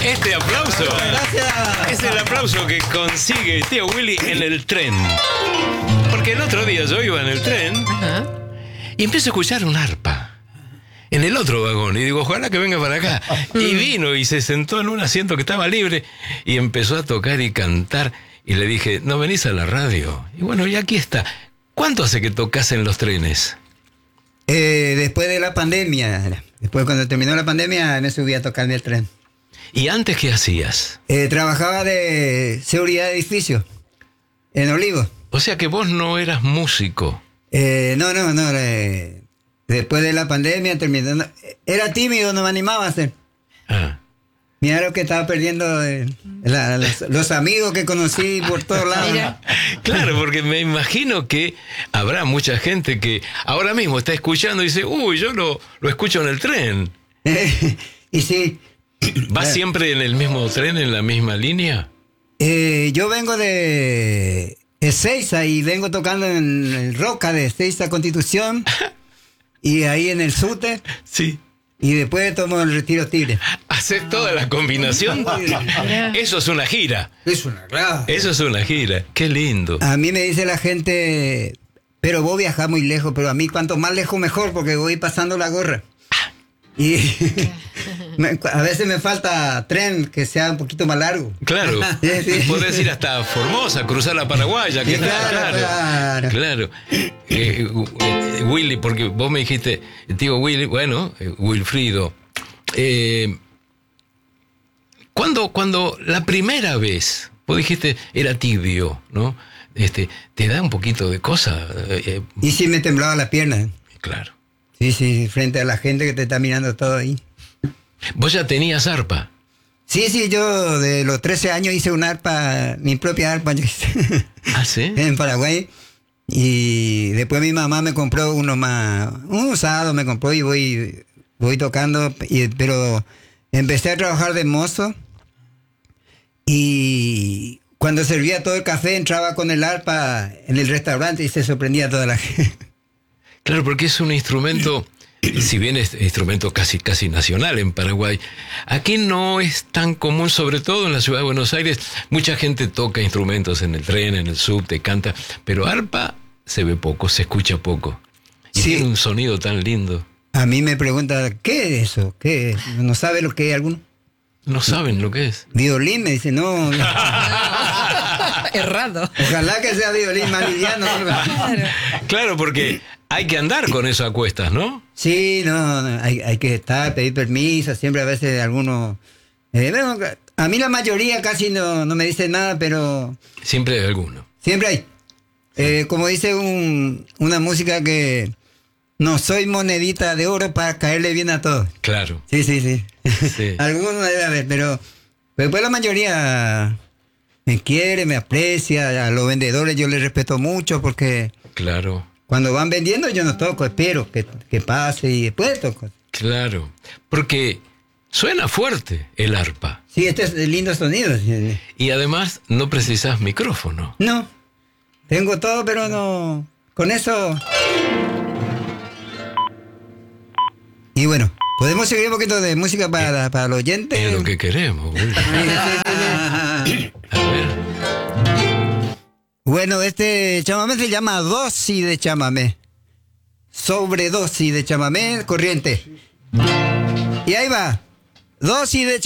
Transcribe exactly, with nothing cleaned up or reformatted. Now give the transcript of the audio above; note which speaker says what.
Speaker 1: Este aplauso
Speaker 2: Gracias.
Speaker 1: es el aplauso que consigue tío Willy en el tren. Porque el otro día yo iba en el tren
Speaker 3: Ajá.
Speaker 1: y empiezo a escuchar un arpa en el otro vagón. Y digo, ojalá que venga para acá. Y vino y se sentó en un asiento que estaba libre y empezó a tocar y cantar. Y le dije, ¿no venís a la radio? Y bueno, y aquí está. ¿Cuánto hace que tocas en los trenes?
Speaker 2: Eh, después de la pandemia, después cuando terminó la pandemia, me subí a tocar en el tren.
Speaker 1: ¿Y antes qué hacías?
Speaker 2: Eh, trabajaba de seguridad de edificio en Olivo.
Speaker 1: O sea que vos no eras músico.
Speaker 2: Eh, no, no, no. eh, después de la pandemia, terminando. Era tímido, no me animaba a hacer.
Speaker 1: Ah.
Speaker 2: Mira lo que estaba perdiendo eh, la- los, los amigos que conocí por todos lados.
Speaker 3: Mira.
Speaker 1: Claro, porque me imagino que habrá mucha gente que ahora mismo está escuchando y dice, uy, yo lo, lo escucho en el tren.
Speaker 2: Y sí,
Speaker 1: ¿Vas siempre en el mismo tren, en la misma línea?
Speaker 2: eh, yo vengo de Ezeiza y vengo tocando en el Roca de Ezeiza Constitución y ahí en el Sute
Speaker 1: Sí.
Speaker 2: y después tomo el Retiro Tigre.
Speaker 1: ¿Haces toda la combinación? Eso es una gira.
Speaker 2: Es una clase.
Speaker 1: Eso es una gira. Qué lindo.
Speaker 2: A mí me dice la gente, pero vos viajás muy lejos, pero a mí cuanto más lejos mejor porque voy pasando la gorra. Y me- a veces me falta tren que sea un poquito más largo.
Speaker 1: Claro.
Speaker 2: Sí, sí.
Speaker 1: Podés ir hasta Formosa, cruzar la Paraguaya. Que
Speaker 2: Sí,
Speaker 1: está,
Speaker 2: claro,
Speaker 1: claro.
Speaker 2: claro.
Speaker 1: Claro. Eh, eh, Willy, porque vos me dijiste, tío Willy, bueno, eh, Wilfrido. Eh, cuando, cuando la primera vez, vos dijiste, era tibio, ¿no? Este, te da un poquito de cosa. eh, eh,
Speaker 2: Y sí me temblaba la pierna.
Speaker 1: claro.
Speaker 2: Sí, sí, frente a la gente que te está mirando todo ahí.
Speaker 1: Vos ya tenías arpa.
Speaker 2: Sí, sí, yo de los trece años hice una arpa, mi propia arpa yo hice,
Speaker 1: ¿Ah, sí?
Speaker 2: en Paraguay. Y después mi mamá me compró uno más, un usado me compró y voy, voy tocando, y, pero empecé a trabajar de mozo y cuando servía todo el café entraba con el arpa en el restaurante y se sorprendía toda la gente.
Speaker 1: Claro, porque es un instrumento, si bien es instrumento casi, casi nacional en Paraguay, aquí no es tan común, sobre todo en la ciudad de Buenos Aires. Mucha gente toca instrumentos en el tren, en el subte, canta, pero arpa se ve poco, se escucha poco. Y
Speaker 2: Sí.
Speaker 1: tiene un sonido tan lindo.
Speaker 2: A mí me pregunta, ¿qué es eso? ¿Qué es? ¿No sabe lo que es alguno?
Speaker 1: No saben lo que es.
Speaker 2: Violín, me dice, no, no.
Speaker 3: Errado.
Speaker 2: Ojalá que sea violín más liviano.
Speaker 1: Claro, porque hay que andar con eso a cuestas, ¿no?
Speaker 2: Sí, no, no, hay, hay que estar, pedir permiso, siempre a veces algunos... eh, bueno, a mí la mayoría casi no, no me dicen nada, pero
Speaker 1: Siempre hay alguno.
Speaker 2: siempre hay. Eh, como dice un, una música que no soy monedita de oro para caerle bien a todos.
Speaker 1: Claro.
Speaker 2: Sí, sí, sí.
Speaker 1: Sí.
Speaker 2: Algunos debe haber, pero después la mayoría me quiere, me aprecia. A los vendedores yo les respeto mucho porque
Speaker 1: Claro.
Speaker 2: cuando van vendiendo yo no toco, espero que, que pase y después toco.
Speaker 1: Claro. Porque suena fuerte el arpa.
Speaker 2: Sí, este es el lindo sonido.
Speaker 1: Y además no precisas micrófono.
Speaker 2: No, tengo todo, pero no. Con eso. Y bueno, podemos seguir un poquito de música para, para los oyentes.
Speaker 1: Es lo que queremos. Willy. A ver.
Speaker 2: Bueno, este chamamé se llama dosis de chamamé. Sobredosis de chamamé corriente. Y ahí va. Dosis de chamamé.